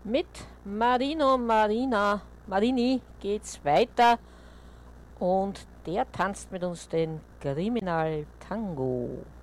Mit Marini geht's weiter und der tanzt mit uns den Criminal Tango.